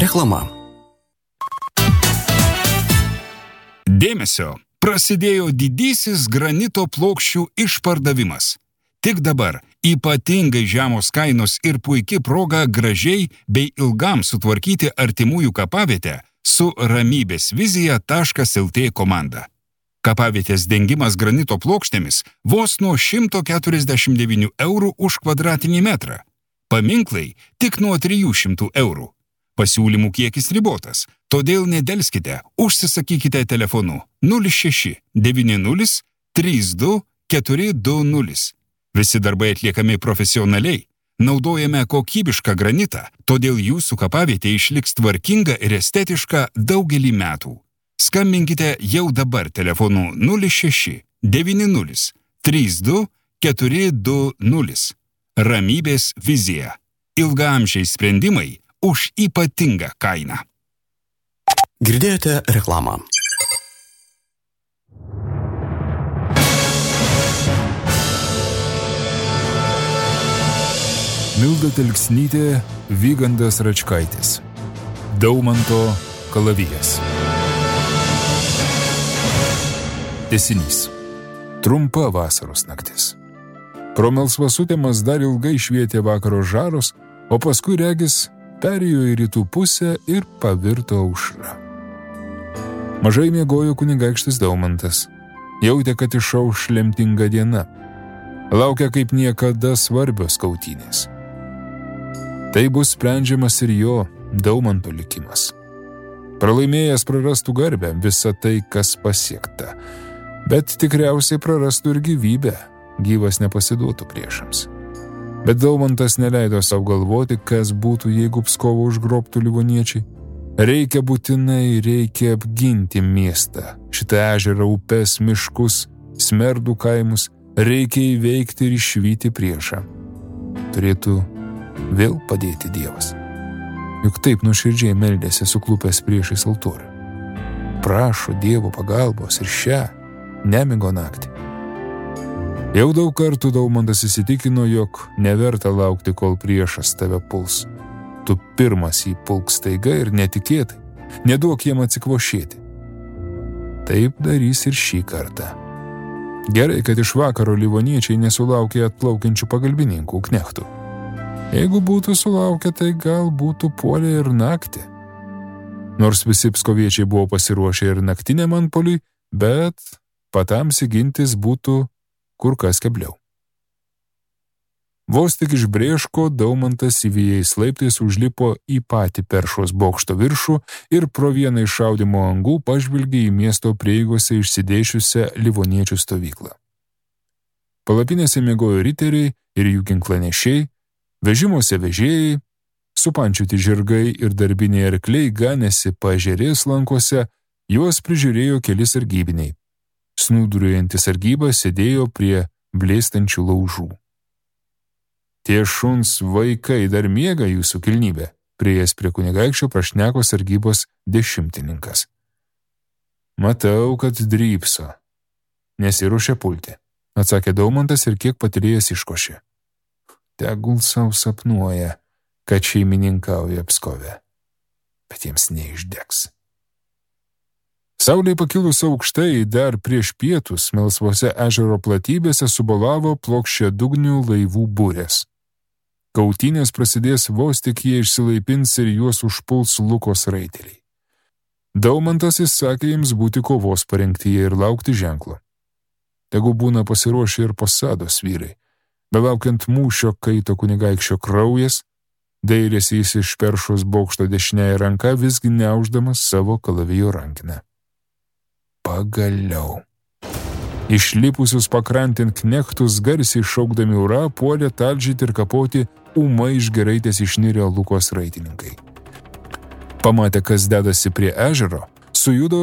Reklama. Dėmesio! Prasidėjo didysis granito plokščių išpardavimas. Tik dabar ypatingai žemos kainos ir puiki proga gražiai bei ilgam sutvarkyti artimųjų kapavietę su Ramybės vizija.lt komanda. Kapavietės dengimas granito plokštėmis vos nuo 149 eurų už kvadratinį metrą. Paminklai tik nuo 300 eurų. Pasiūlymų kiekis ribotas, todėl nedelskite, užsisakykite telefonu 06 90 32 420. Visi darbai atliekami profesionaliai, naudojame kokybišką granitą, todėl jūsų kapavietė išliks tvarkinga ir estetiška daugelį metų. Skambinkite jau dabar telefonu 06 90 32 420. Ramybės vizija. Ilgaamžiai sprendimai už ypatingą kainą. Girdėjote reklamą. Milda Telksnytė, Vygandas Račkaitis. Daumanto kalavijas. Tęsinys. Trumpa vasaros naktis. Pro melsvas sutemas dar ilgai švietė vakaro žaros, o paskui regis perėjo į rytų pusę ir pavirto aušra. Mažai miegojo kunigaikštis Daumantas. Jautė, kad išauš lemtinga diena. Laukia kaip niekada svarbios kautynės. Tai bus sprendžiamas ir jo, Daumanto likimas. Pralaimėjęs prarastų garbę visą tai, kas pasiekta. Bet tikriausiai prarastų ir gyvybę, gyvas nepasiduotų priešams. Bet Daumantas neleido savo galvoti, kas būtų, jeigu Pskovą užgrobtų livoniečiai. Reikia apginti miestą, šitą ežerą, upes, miškus, smerdų kaimus, reikia įveikti ir išvyti priešą. Turėtų vėl padėti Dievas. Juk taip nuoširdžiai meldėsi suklupęs priešais altorių. Prašo Dievo pagalbos ir šią nemigo naktį. Jau daug kartų Daumantas įsitikino, jog neverta laukti, kol priešas tave puls. Tu pirmas jį pulk staiga ir netikėtai, neduok jam atsikvošėti. Taip darys ir šį kartą. Gerai, kad iš vakaro livoniečiai nesulaukė atplaukiančių pagalbininkų knechtų. Jeigu būtų sulaukę, tai gal būtų puolę ir naktį. Nors visi pskoviečiai buvo pasiruošę ir naktiniam antpuoliui, bet patamsi gintis būtų kur kas kebliau. Vos tik iš Brėško Daumantas įvijais laiptais užlipo į patį Peršos bokšto viršų ir pro vieną iš šaudymo angų pažvilgė į miesto prieigose išsidėšiusią livoniečių stovyklą. Palapinėse miegojo riteriai ir jų ginklanešiai, vežimuose vežėjai, supančiuti žirgai ir darbiniai arkliai ganėsi paežerės lankose, juos prižiūrėjo keli sargybiniai. Snūduriuojanti sargyba sėdėjo prie blėstančių laužų. Tie šuns vaikai dar miega jūsų kilnybė, prieėjęs prie kunigaikščio prašneko sargybos dešimtininkas. Matau, kad drypso. Nesiruošia pulti, atsakė Daumantas ir kiek patyrėjęs iškošė. Tegul savo sapnuoja, kad šeimininkauja Pskove, bet jiems neišdegs. Saulei pakilus aukštai, dar prieš pietus melsvose ežero platybėse subolavo plokščiadugnių laivų burės. Kautynės prasidės vos tik jie išsilaipins ir juos užpuls Lukos raiteliai. Daumantas įsakė jiems būti kovos parengtyje ir laukti ženklo. Tegu būna pasiruošę ir Posados vyrai. Belaukiant mūšio kaito kunigaikščio kraujas, dairėsi jis iš Peršos bokšto dešiniąją ranką, visgi gniauždamas savo kalavijo rankinę. Pagaliau. Išlipusius pakrantint knechtus garsiai šaukdami ura, puolė talžyti ir kapoti ūmai iš geraitės išnirę Lukos raitininkai. Pamatę, kas dedasi prie ežero, sujudo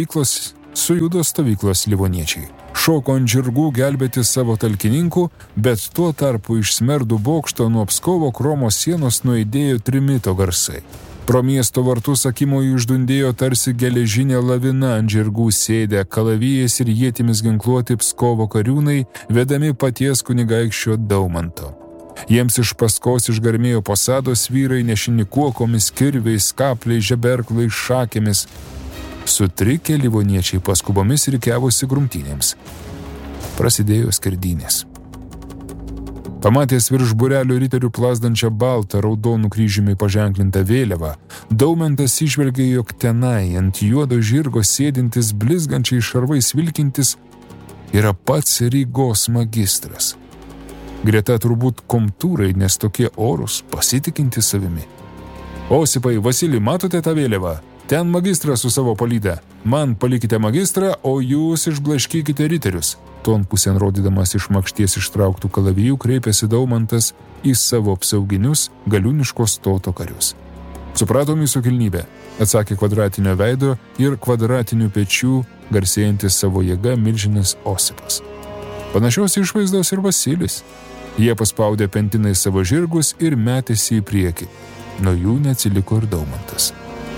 stovyklos livoniečiai. Šoko ant žirgų gelbėti savo talkininkų, bet tuo tarpu iš smerdų bokšto nuo Pskovo Kromos sienos nuaidėjo trimito garsai. Pro miesto vartus akimojų išdundėjo tarsi geležinė lavina, ant žirgų sėdę kalavijais ir ietimis ginkluoti Pskovo kariūnai, vedami paties kunigaikščio Daumanto. Jiems iš paskos išgarmėjo posados vyrai nešini kuokomis, kirviais, kapliais, žeberklais, šakėmis. Sutrikę livoniečiai paskubomis rikiavosi grumtynėms. Prasidėjo skerdynės. Pamatęs virš būrelio riterių plazdančią baltą raudonų kryžiumi paženklintą vėliavą, Daumantas įžvelgė, jog tenai ant juodo žirgo sėdintis, blizgančiai šarvais vilkintis, yra pats Rygos magistras. Greta turbūt komtūrai, nes tokie orus, pasitikinti savimi. Osipai, Vasilij, matote tą vėliavą? Ten magistras su savo palyda. Man palikite magistrą, o jūs išblaškykite riterius. Ton pusėn rodydamas iš makšties ištrauktų kalavijų kreipėsi Daumantas į savo apsauginius galiūniško stoto karius. Supratom jūsų kilnybę, atsakė kvadratinio veido ir kvadratinių pečių garsėjantis savo jėga milžinis Osipas. Panašios išvaizdos ir Vasilis. Jie paspaudė pentinai savo žirgus ir metėsi į priekį. Nuo jų neatsiliko ir Daumantas.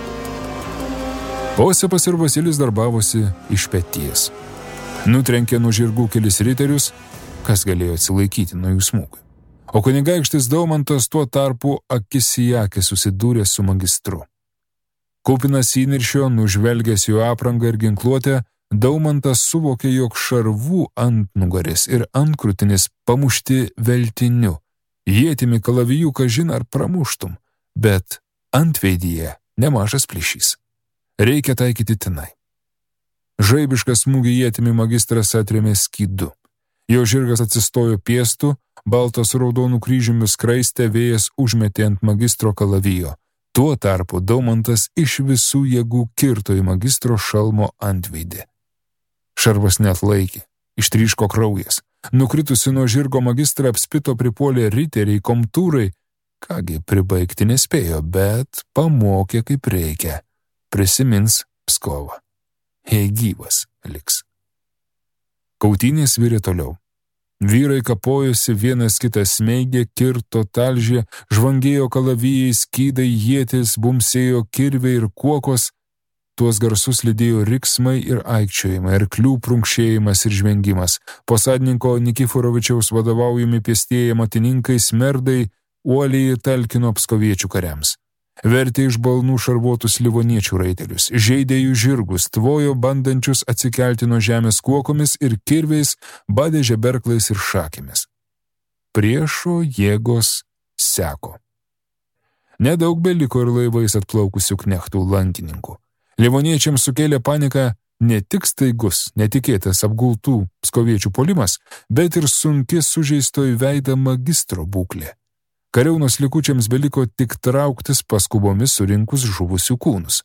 Osipas ir Vasilis darbavosi iš peties. Nutrenkė nuo žirgų kelis riterius, kas galėjo atsilaikyti nuo jų smūgių. O kunigaikštis Daumantas tuo tarpu akis į akį susidūrė su magistru. Kupinas įniršio, nužvelgęs jo aprangą ir ginkluotę, Daumantas suvokė, jog šarvų antnugaris ir antkrūtinis pamušti veltiniu. Ietimi kalavijų kažin ar pramuštum, bet antveidyje nemažas plyšys. Reikia taikyti tenai. Žaibišką smūgį ietimi magistras atrėmė skydu. Jo žirgas atsistojo piestu, baltas raudonų kryžiumi skraistę vėjas užmetė ant magistro kalavijo. Tuo tarpu Daumantas iš visų jėgų kirto į magistro šalmo antveidį. Šarvas neatlaikė, ištryško kraujas. Nukritusi nuo žirgo magistrą apspito pripuolė riteriai, komtūrai. Kągi, pribaigti nespėjo, bet pamokė kaip reikia. Prisimins Pskovą. Jei gyvas liks. Kautynės virė toliau. Vyrai kapojosi, vienas kitas smeigė, kirto, talžė, žvangėjo kalavijai, skydai, ietis, bumsėjo kirviai ir kuokos. Tuos garsus lydėjo riksmai ir aikčiojimai, arklių prunkšėjimas ir žvengimas. Posadininko Nikiforovičiaus vadovaujami pėstieji amatininkai smerdai uoliai talkino pskoviečių kariams. Vertė iš balnų šarvuotus livoniečių raitelius, žeidė jų žirgus, tvojo bandančius atsikelti nuo žemės kuokomis ir kirviais, badė žeberklais ir šakėmis. Priešo jėgos seko. Nedaug beliko ir laivais atplaukusių knechtų lankininkų. Livoniečiams sukėlė paniką ne tik staigus, netikėtas apgultų pskoviečių puolimas, bet ir sunki sužeisto į veidą magistro būklė. Kariaunos likučiams beliko tik trauktis paskubomis surinkus žuvusių kūnus.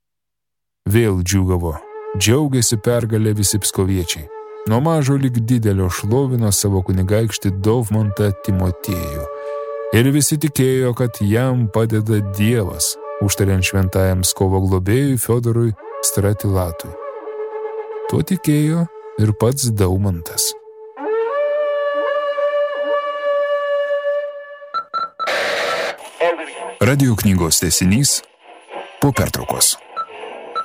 Vėl džiūgavo, džiaugiasi pergalę visi pskoviečiai. Nuo mažo lig didelio šlovino savo kunigaikštį Dovmantą Timotiejų. Ir visi tikėjo, kad jam padeda Dievas, užtariant šventajam Pskovo globėjui Fiodorui Stratilatui. Tuo tikėjo ir pats Daumantas. Radio knygos tęsinys po pertraukos.